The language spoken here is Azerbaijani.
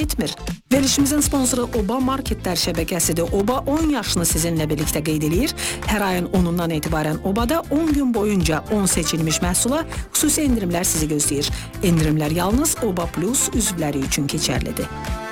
yetmir. Verilişimizin sponsoru Oba Marketlər şəbəkəsidir. Oba 10 yaşını sizinlə birlikdə qeyd edir. Hər ayın 10-undan etibarən Obada 10 gün boyunca 10 seçilmiş məhsula xüsusi endirimlər sizi gözləyir. Endirimlər yalnız Oba Plus üzvləri üçün keçərlidir.